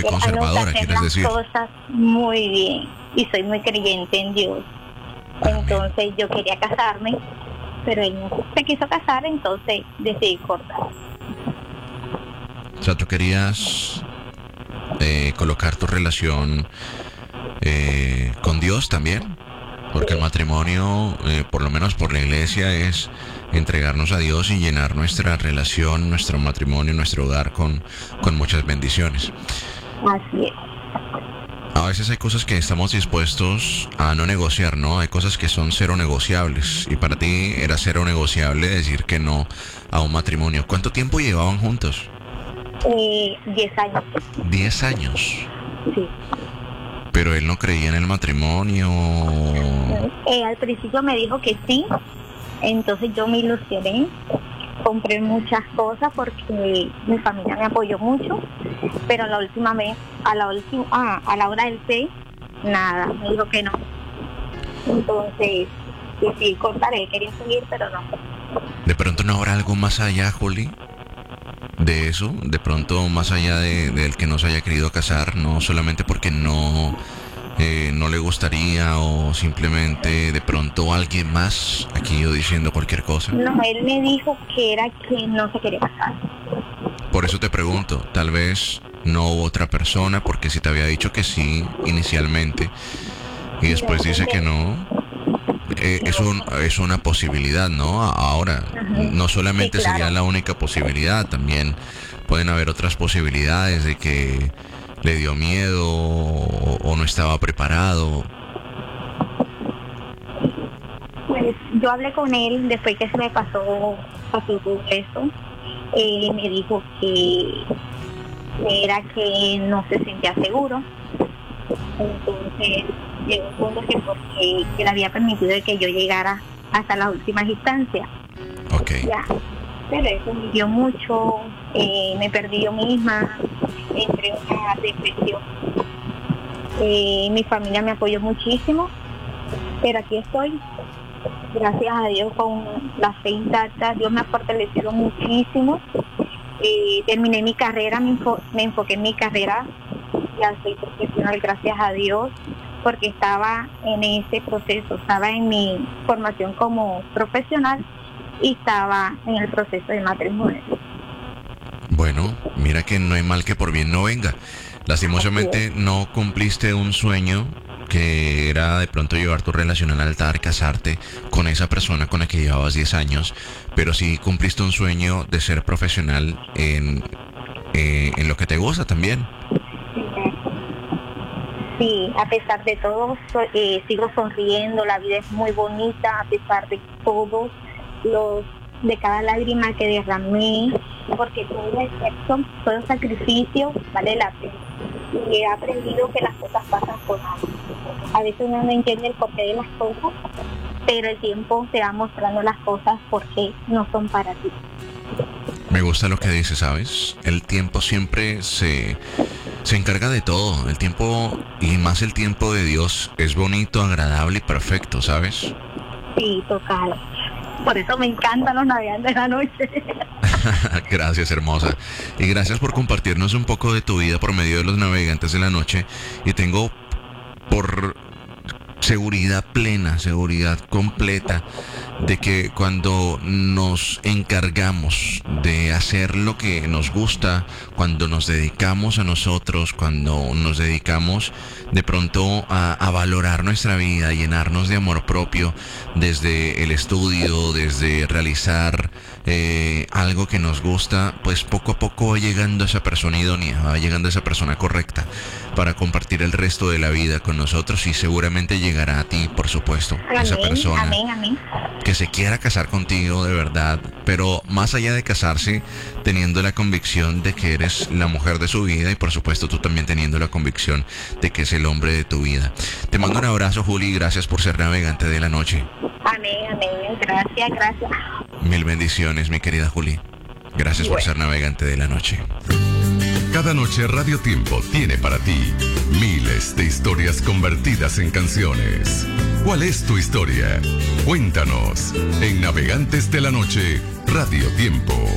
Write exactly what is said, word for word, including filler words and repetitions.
Me gusta conservadora, hacer quieres las decir. cosas muy bien y soy muy creyente en Dios. Entonces yo quería casarme, pero él no se quiso casar, entonces decidí cortar. O sea, tú querías eh, colocar tu relación eh, con Dios también, porque el Sí. matrimonio, eh, por lo menos por la iglesia, es entregarnos a Dios y llenar nuestra relación, nuestro matrimonio, nuestro hogar con, con muchas bendiciones. Así es. A veces hay cosas que estamos dispuestos a no negociar, ¿no? Hay cosas que son cero negociables. Y para ti era cero negociable decir que no a un matrimonio. ¿Cuánto tiempo llevaban juntos? Eh, diez años. Diez años. Sí. Pero él no creía en el matrimonio. Eh, al principio me dijo que sí, entonces yo me ilusioné, compré muchas cosas porque mi familia me apoyó mucho, pero a la última vez, a la última, ah, a la hora del té, nada, me dijo que no. Entonces decidí cortar, él quería seguir, pero no. De pronto no habrá algo más allá, Juli, de eso. De pronto más allá de, del que no se haya querido casar, no solamente porque no... Eh, no le gustaría o simplemente de pronto alguien más, aquí yo diciendo cualquier cosa. No, él me dijo que era que no se quería casar. Por eso te pregunto, tal vez no hubo otra persona, porque si te había dicho que sí inicialmente y después dice que no, eh, es, un, es una posibilidad, ¿no? Ahora, no solamente Sí, claro. sería la única posibilidad, también pueden haber otras posibilidades de que le dio miedo o, o no estaba preparado. Pues yo hablé con él después que se me pasó, pasó todo eso. Él me dijo que era que no se sentía seguro. Entonces llegó un punto que porque él había permitido de que yo llegara hasta las últimas instancias. Ok. Ya. Pero eso me dio mucho, eh, me perdí yo misma, entré en una depresión. Eh, mi familia me apoyó muchísimo, pero aquí estoy, gracias a Dios, con la fe intacta. Dios me ha fortalecido muchísimo. Eh, terminé mi carrera, me, enfo- me enfoqué en mi carrera, ya soy profesional, gracias a Dios, porque estaba en ese proceso, estaba en mi formación como profesional y estaba en el proceso de matrimonio. Bueno, mira que no hay mal que por bien no venga. Lastimosamente no cumpliste un sueño que era de pronto llevar tu relación al altar, casarte con esa persona con la que llevabas diez años, pero sí cumpliste un sueño de ser profesional en, eh, en lo que te gusta también. Sí, a pesar de todo, so- eh, sigo sonriendo, la vida es muy bonita, a pesar de todos los, de cada lágrima que derramé, porque todo esfuerzo, todo sacrificio vale la pena. Y he aprendido que las cosas pasan por algo. A veces uno no entiende el porqué de las cosas, pero el tiempo te va mostrando las cosas porque no son para ti. Me gusta lo que dices, ¿sabes? El tiempo siempre se, se encarga de todo. El tiempo, y más el tiempo de Dios, es bonito, agradable y perfecto, ¿sabes? Sí, total. Por eso me encantan los navegantes de la noche. Gracias, hermosa. Y gracias por compartirnos un poco de tu vida por medio de los navegantes de la noche. Y tengo por seguridad plena, seguridad completa de que cuando nos encargamos de hacer lo que nos gusta, cuando nos dedicamos a nosotros, cuando nos dedicamos de pronto a, a valorar nuestra vida, a llenarnos de amor propio desde el estudio, desde realizar eh, algo que nos gusta, pues poco a poco va llegando esa persona idónea, va llegando esa persona correcta para compartir el resto de la vida con nosotros, y seguramente llegará a ti, por supuesto, esa Amén, persona amén, amén. que se quiera casar contigo de verdad, pero más allá de casarse, teniendo la convicción de que eres la mujer de su vida, y por supuesto tú también teniendo la convicción de que es el hombre de tu vida. Te mando un abrazo, Juli, y gracias por ser navegante de la noche. Amén, amén. Gracias, gracias. Mil bendiciones, mi querida Juli. Gracias por ser navegante de la noche. Cada noche Radio Tiempo tiene para ti miles de historias convertidas en canciones. ¿Cuál es tu historia? Cuéntanos en Navegantes de la Noche, Radio Tiempo.